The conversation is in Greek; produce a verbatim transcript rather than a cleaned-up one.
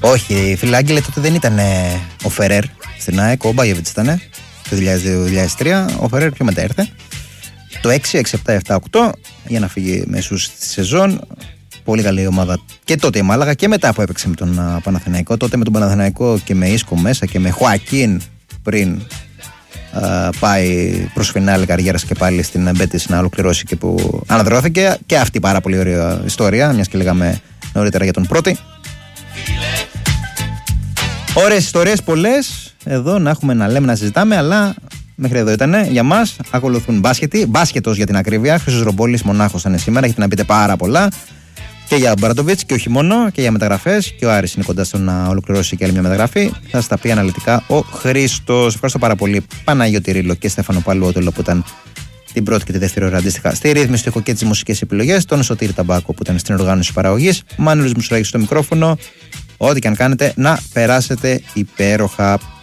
Όχι, φίλε Άγγελε, τότε δεν ήταν ο Φερέρ στην ΑΕΚ, ο Μπάγεβιτς ήταν το δύο χιλιάδες δύο δύο χιλιάδες τρία, ο Φερέρ πιο μετά ήρθε. Το έξι, έξι, επτά, επτά, οκτώ για να φύγει μέσω στη σεζόν. Πολύ καλή ομάδα και τότε η Μάλαγα και μετά που έπαιξε με τον Παναθηναϊκό. Τότε με τον Παναθηναϊκό και με Ίσκο μέσα και με Χωακίν πριν α, πάει προς φινάλε καριέρας και πάλι στην Μπέτις να ολοκληρώσει και που αναδρώθηκε. Και αυτή πάρα πολύ ωραία ιστορία, μιας και λέγαμε νωρίτερα για τον πρώτη. Ωραίες ιστορίες πολλές εδώ να έχουμε να λέμε, να συζητάμε, αλλά μέχρι εδώ ήταν για μας. Ακολουθούν μπάσκετοι, μπάσκετος για την ακρίβεια. Χρήστος Ρομπόλης μονάχος ήταν σήμερα, έχετε να πείτε πάρα πολλά. Και για Μπράντοβιτς και όχι μόνο, και για μεταγραφές. Και ο Άρης είναι κοντά στο να ολοκληρώσει και άλλη μια μεταγραφή. Θα σας τα πει αναλυτικά ο Χρήστος. Ευχαριστώ πάρα πολύ Παναγιώτη Ρήλο και Στέφανο Παλουότολο που ήταν την πρώτη και τη δεύτερη ώρα αντίστοιχα στη ρύθμιση του ήχου και τις μουσικές επιλογές. Τον Σωτήρη Ταμπάκο που ήταν στην οργάνωση παραγωγής. Μάνουλης Μουσουράκης στο μικρόφωνο. Ό,τι και αν κάνετε, να περάσετε υπέροχα.